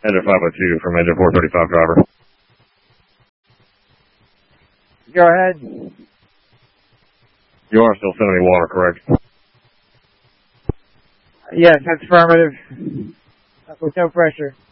Engine 502 from engine 435 driver. Go ahead. You are still sending me water, correct? Yes, that's affirmative. With no pressure.